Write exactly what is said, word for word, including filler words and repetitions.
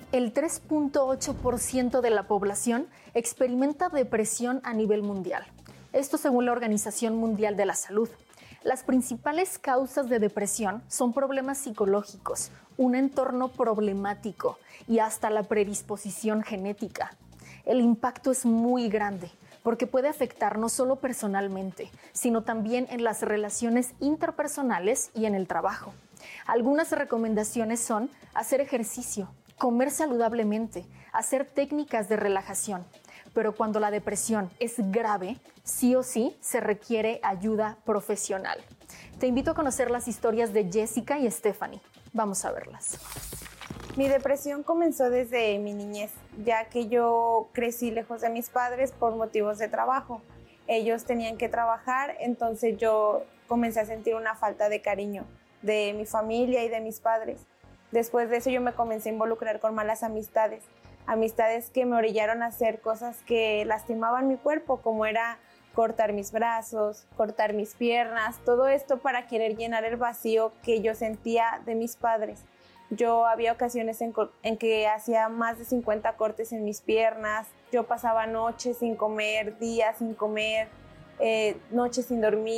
El tres punto ocho por ciento de la población experimenta depresión a nivel mundial. Esto según la Organización Mundial de la Salud. Las principales causas de depresión son problemas psicológicos, un entorno problemático y hasta la predisposición genética. El impacto es muy grande porque puede afectar no solo personalmente, sino también en las relaciones interpersonales y en el trabajo. Algunas recomendaciones son hacer ejercicio, comer saludablemente, hacer técnicas de relajación. Pero cuando la depresión es grave, sí o sí se requiere ayuda profesional. Te invito a conocer las historias de Jessica y Stephanie. Vamos a verlas. Mi depresión comenzó desde mi niñez, ya que yo crecí lejos de mis padres por motivos de trabajo. Ellos tenían que trabajar, entonces yo comencé a sentir una falta de cariño de mi familia y de mis padres. Después de eso yo me comencé a involucrar con malas amistades, amistades que me orillaron a hacer cosas que lastimaban mi cuerpo, como era cortar mis brazos, cortar mis piernas, todo esto para querer llenar el vacío que yo sentía de mis padres. Yo había ocasiones en, en que hacía más de cincuenta cortes en mis piernas, yo pasaba noches sin comer, días sin comer, eh, noches sin dormir.